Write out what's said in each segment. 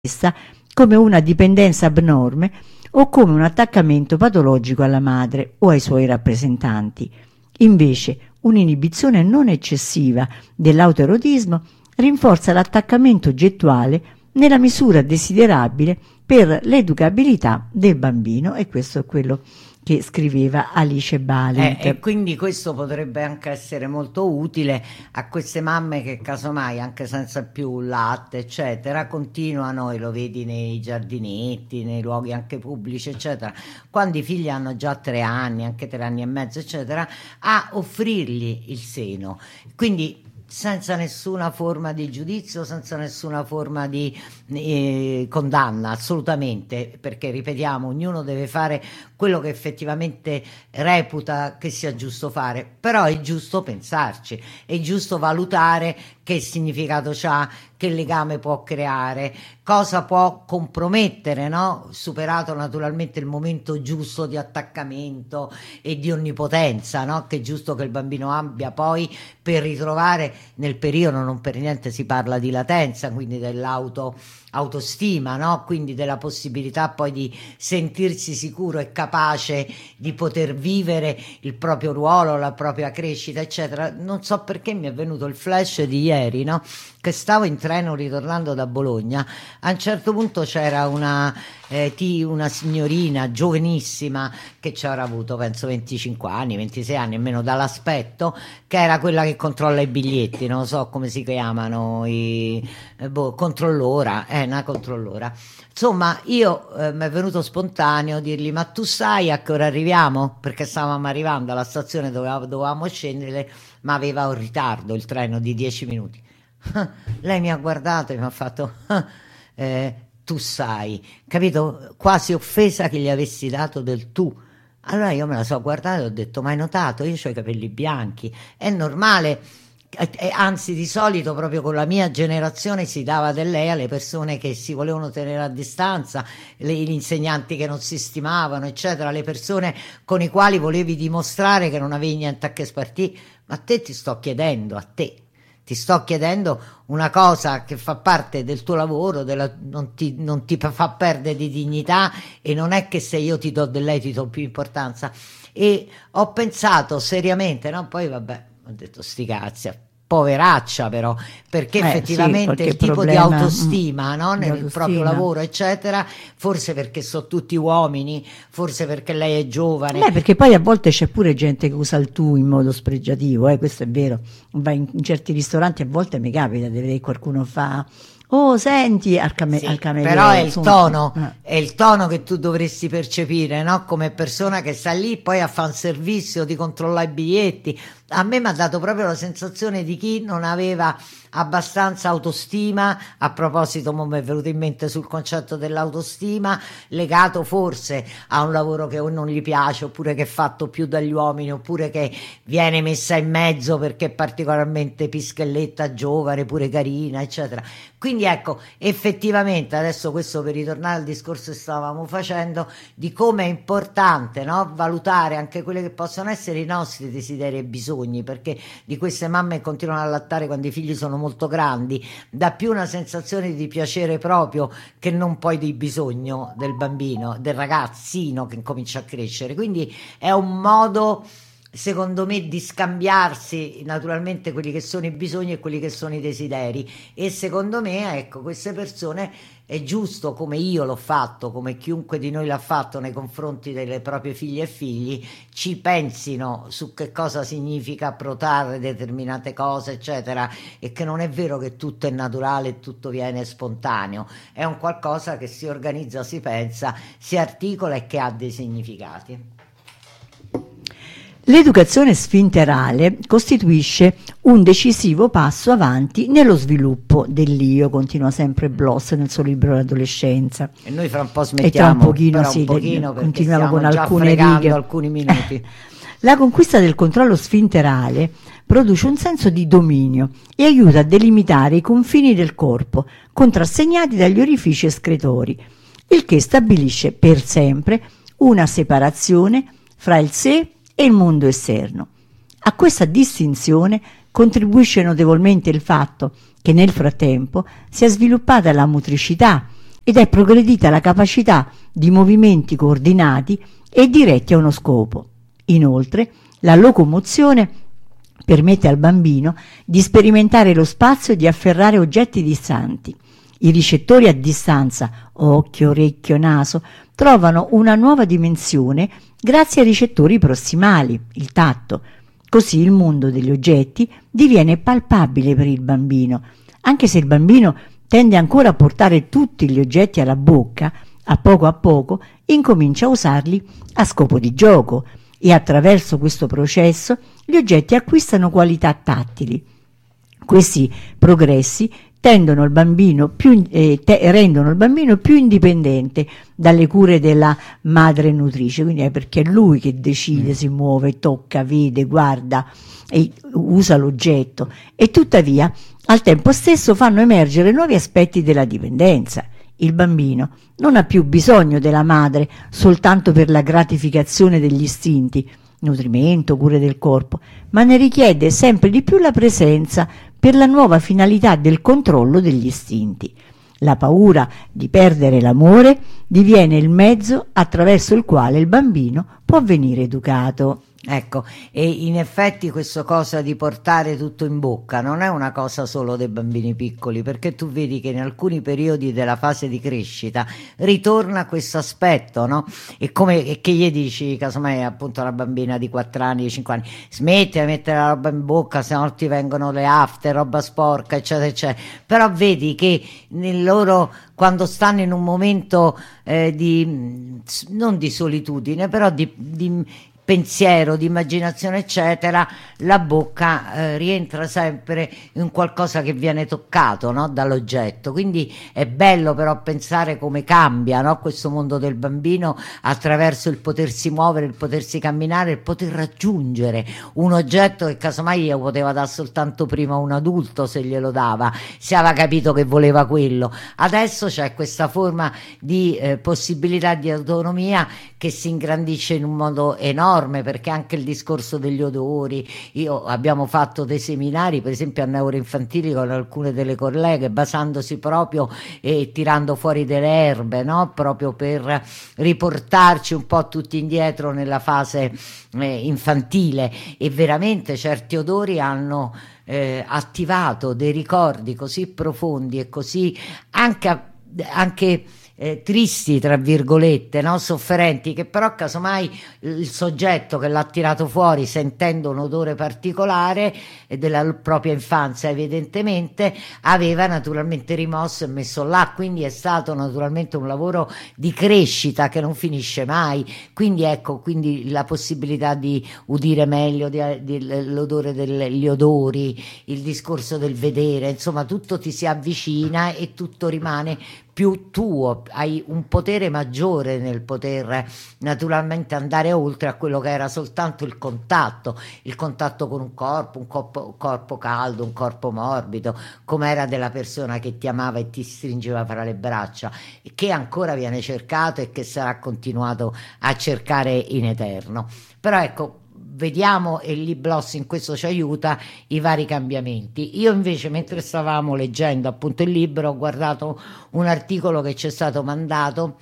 come una dipendenza abnorme o come un attaccamento patologico alla madre o ai suoi rappresentanti. Invece, un'inibizione non eccessiva dell'autoerotismo rinforza l'attaccamento oggettuale nella misura desiderabile per l'educabilità del bambino, e questo è quello che scriveva Alice Balint. E quindi questo potrebbe anche essere molto utile a queste mamme che casomai, anche senza più latte eccetera, continuano, e lo vedi nei giardinetti, nei luoghi anche pubblici eccetera, quando i figli hanno già 3 anni, anche 3 anni e mezzo eccetera, a offrirgli il seno, quindi senza nessuna forma di giudizio, senza nessuna forma di condanna, assolutamente, perché ripetiamo, ognuno deve fare quello che effettivamente reputa che sia giusto fare, però è giusto pensarci, è giusto valutare che significato c'ha, che legame può creare, cosa può compromettere, no? Superato naturalmente il momento giusto di attaccamento e di onnipotenza, no? Che è giusto che il bambino abbia poi per ritrovare nel periodo, non per niente si parla di latenza, quindi dell'autostima, no? Quindi della possibilità poi di sentirsi sicuro e capace di poter vivere il proprio ruolo, la propria crescita eccetera. Non so perché mi è venuto il flash di ieri, no? Che stavo in treno ritornando da Bologna, a un certo punto c'era una signorina giovanissima che ci avrà avuto penso 25 anni, 26 anni, almeno dall'aspetto, che era quella che controlla i biglietti, non so come si chiamano, controllora, una controllora. Insomma, io mi è venuto spontaneo dirgli: ma tu sai a che ora arriviamo? Perché stavamo arrivando alla stazione dove dovevamo scendere, ma aveva un ritardo il treno di 10 minuti. Lei mi ha guardato e mi ha fatto tu sai, capito? Quasi offesa che gli avessi dato del tu. Allora io me la so guardata e ho detto: ma hai notato? Io ho i capelli bianchi, è normale. Anzi, di solito proprio con la mia generazione si dava del lei alle persone che si volevano tenere a distanza, gli insegnanti che non si stimavano eccetera, le persone con i quali volevi dimostrare che non avevi niente a che spartire. Ma a te ti sto chiedendo, ti sto chiedendo una cosa che fa parte del tuo lavoro, non ti fa perdere di dignità, e non è che se io ti do del lei ti do più importanza. E ho pensato seriamente, no? Poi vabbè, ho detto sti cazzi, poveraccia però, perché effettivamente il tipo di autostima, no? Nel proprio lavoro eccetera, forse perché sono tutti uomini, forse perché lei è giovane. Perché poi a volte c'è pure gente che usa il tu in modo spregiativo, questo è vero. Vai in certi ristoranti, a volte mi capita di vedere qualcuno fa: oh, senti, al cameriere. Però è il tono, è il tono che tu dovresti percepire, no? Come persona che sta lì poi a fare un servizio, di controllare i biglietti. A me mi ha dato proprio la sensazione di chi non aveva abbastanza autostima. A proposito, mi è venuto in mente sul concetto dell'autostima, legato forse a un lavoro che o non gli piace, oppure che è fatto più dagli uomini, oppure che viene messa in mezzo perché è particolarmente pischelletta, giovane, pure carina eccetera. Quindi ecco, effettivamente adesso, questo per ritornare al discorso che stavamo facendo di come è importante, no? Valutare anche quelli che possono essere i nostri desideri e bisogni, perché di queste mamme che continuano a allattare quando i figli sono molto grandi dà più una sensazione di piacere proprio che non poi di bisogno del bambino, del ragazzino che comincia a crescere. Quindi è un modo, secondo me, di scambiarsi naturalmente quelli che sono i bisogni e quelli che sono i desideri. E secondo me, ecco, queste persone, è giusto, come io l'ho fatto, come chiunque di noi l'ha fatto nei confronti delle proprie figlie e figli, ci pensino su che cosa significa protrarre determinate cose eccetera, e che non è vero che tutto è naturale e tutto viene spontaneo, è un qualcosa che si organizza, si pensa, si articola e che ha dei significati. L'educazione sfinterale costituisce un decisivo passo avanti nello sviluppo dell'io, continua sempre Bloss nel suo libro L'adolescenza. E noi fra un po' smettiamo, continuiamo con alcune righe. Alcuni minuti. La conquista del controllo sfinterale produce un senso di dominio e aiuta a delimitare i confini del corpo, contrassegnati dagli orifici escretori, il che stabilisce per sempre una separazione fra il sé e il mondo esterno. A questa distinzione contribuisce notevolmente il fatto che nel frattempo si è sviluppata la motricità, ed è progredita la capacità di movimenti coordinati e diretti a uno scopo. Inoltre, la locomozione permette al bambino di sperimentare lo spazio e di afferrare oggetti distanti. I ricettori a distanza, occhio, orecchio, naso, trovano una nuova dimensione grazie ai ricettori prossimali, il tatto. Così il mondo degli oggetti diviene palpabile per il bambino. Anche se il bambino tende ancora a portare tutti gli oggetti alla bocca, a poco incomincia a usarli a scopo di gioco e attraverso questo processo gli oggetti acquistano qualità tattili. Questi progressi rendono il bambino più indipendente dalle cure della madre nutrice, quindi è perché è lui che decide, si muove, tocca, vede, guarda e usa l'oggetto, e tuttavia al tempo stesso fanno emergere nuovi aspetti della dipendenza. Il bambino non ha più bisogno della madre soltanto per la gratificazione degli istinti, nutrimento, cure del corpo, ma ne richiede sempre di più la presenza per la nuova finalità del controllo degli istinti. La paura di perdere l'amore diviene il mezzo attraverso il quale il bambino può venire educato. Ecco, e in effetti questa cosa di portare tutto in bocca non è una cosa solo dei bambini piccoli, perché tu vedi che in alcuni periodi della fase di crescita ritorna questo aspetto, no? E che gli dici, casomai appunto una bambina di 4 anni, di 5 anni, smetti di mettere la roba in bocca, se no ti vengono le afte, roba sporca, eccetera, eccetera. Però vedi che quando stanno in un momento non di solitudine, però di pensiero, di immaginazione, eccetera, la bocca rientra sempre in qualcosa che viene toccato, no? Dall'oggetto. Quindi è bello però pensare come cambia, no? Questo mondo del bambino attraverso il potersi muovere, il potersi camminare, il poter raggiungere un oggetto che casomai io poteva dare soltanto prima un adulto, se glielo dava, se aveva capito che voleva quello. Adesso c'è questa forma di possibilità di autonomia che si ingrandisce in un modo enorme, perché anche il discorso degli odori, abbiamo fatto dei seminari per esempio a neuroinfantili con alcune delle colleghe, basandosi proprio e tirando fuori delle erbe, no? Proprio per riportarci un po' tutti indietro nella fase infantile, e veramente certi odori hanno attivato dei ricordi così profondi e così anche tristi, tra virgolette, no? Sofferenti, che però casomai il soggetto che l'ha tirato fuori sentendo un odore particolare della propria infanzia evidentemente aveva naturalmente rimosso e messo là, quindi è stato naturalmente un lavoro di crescita che non finisce mai. Quindi ecco, quindi la possibilità di udire meglio l'odore degli odori, il discorso del vedere, insomma tutto ti si avvicina e tutto rimane più tuo, hai un potere maggiore nel poter naturalmente andare oltre a quello che era soltanto il contatto con un corpo caldo, un corpo morbido, come era della persona che ti amava e ti stringeva fra le braccia, che ancora viene cercato e che sarà continuato a cercare in eterno. Però ecco, vediamo, e Libloss in questo ci aiuta, i vari cambiamenti. Io invece, mentre stavamo leggendo appunto il libro, ho guardato un articolo che ci è stato mandato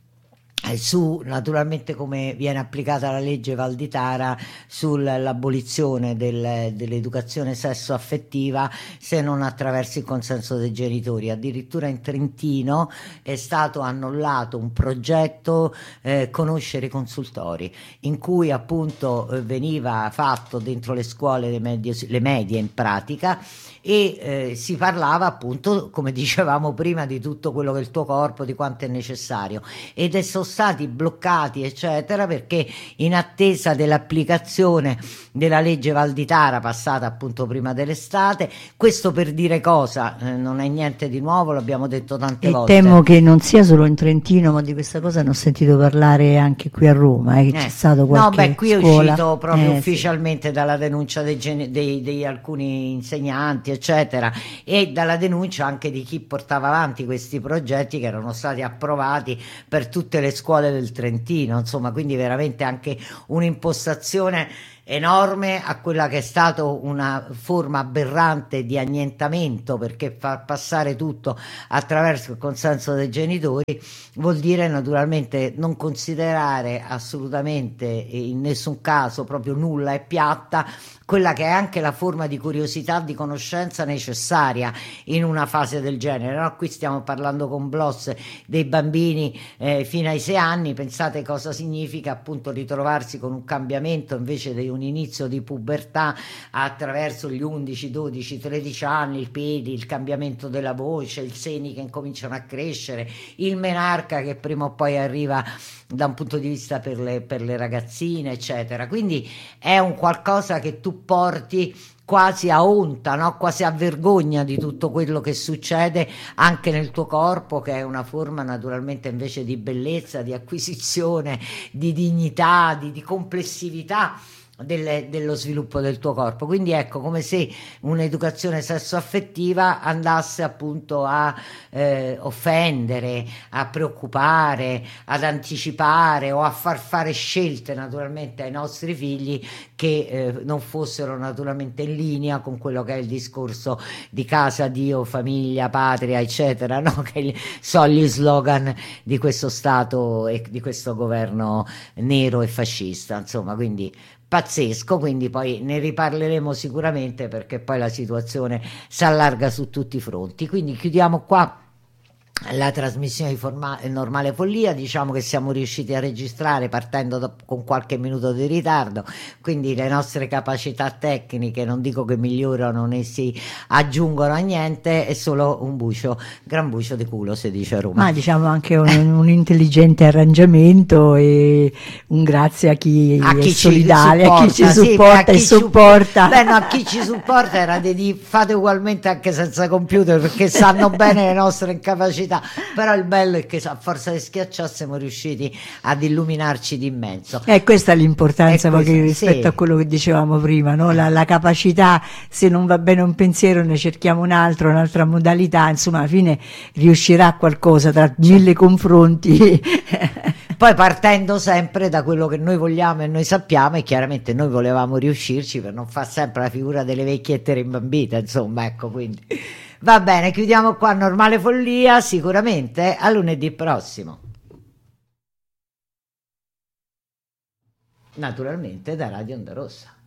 su naturalmente come viene applicata la legge Valditara sull'abolizione dell'educazione sesso-affettiva se non attraverso il consenso dei genitori. Addirittura in Trentino è stato annullato un progetto Conoscere i consultori, in cui appunto veniva fatto dentro le scuole, le medie in pratica, e si parlava appunto, come dicevamo prima, di tutto quello che è il tuo corpo, di quanto è necessario, ed sono stati bloccati eccetera perché in attesa dell'applicazione della legge Valditara passata appunto prima dell'estate. Questo per dire cosa? Non è niente di nuovo, l'abbiamo detto tante volte. Temo che non sia solo in Trentino, ma di questa cosa ne ho sentito parlare anche qui a Roma, che c'è stato qualche qui scuola. È uscito proprio ufficialmente dalla denuncia dei alcuni insegnanti eccetera, e dalla denuncia anche di chi portava avanti questi progetti che erano stati approvati per tutte le scuole del Trentino, insomma, quindi veramente anche un'impostazione enorme a quella che è stata una forma aberrante di annientamento, perché far passare tutto attraverso il consenso dei genitori vuol dire naturalmente non considerare assolutamente in nessun caso proprio nulla e piatta quella che è anche la forma di curiosità, di conoscenza necessaria in una fase del genere, no? Qui stiamo parlando con Bloss dei bambini fino ai 6 anni, pensate cosa significa appunto ritrovarsi con un cambiamento invece di un inizio di pubertà attraverso gli 11, 12, 13 anni, il pedi, il cambiamento della voce, i seni che incominciano a crescere, il menarca che prima o poi arriva da un punto di vista per le ragazzine, eccetera. Quindi è un qualcosa che tu porti quasi a onta, no? Quasi a vergogna di tutto quello che succede anche nel tuo corpo, che è una forma naturalmente invece di bellezza, di acquisizione, di dignità, di complessività dello sviluppo del tuo corpo. Quindi ecco, come se un'educazione sessuaffettiva andasse appunto a offendere, a preoccupare, ad anticipare o a far fare scelte naturalmente ai nostri figli che non fossero naturalmente in linea con quello che è il discorso di casa, Dio, famiglia, patria, eccetera, no? Che sono gli slogan di questo Stato e di questo governo nero e fascista, insomma, quindi pazzesco. Quindi poi ne riparleremo sicuramente, perché poi la situazione si allarga su tutti i fronti. Quindi chiudiamo qua la trasmissione di Normale Follia. Diciamo che siamo riusciti a registrare partendo con qualche minuto di ritardo, quindi le nostre capacità tecniche non dico che migliorano né si aggiungono a niente, è solo un bucio, gran bucio di culo si dice a Roma, ma diciamo anche un intelligente arrangiamento, e un grazie a chi è solidale, a chi ci supporta e supporta. Beh, no, a chi ci supporta era di fate ugualmente anche senza computer, perché sanno bene le nostre incapacità. Però il bello è che a forza di schiacciare siamo riusciti ad illuminarci di immenso. E questa è l'importanza rispetto a quello che dicevamo prima, no? La capacità, se non va bene un pensiero ne cerchiamo un altro, un'altra modalità, insomma alla fine riuscirà qualcosa tra mille confronti. Poi partendo sempre da quello che noi vogliamo e noi sappiamo, e chiaramente noi volevamo riuscirci per non far sempre la figura delle vecchiette rimbambite, insomma, ecco, quindi va bene, chiudiamo qua Normale Follia, sicuramente a lunedì prossimo, naturalmente da Radio Onda Rossa.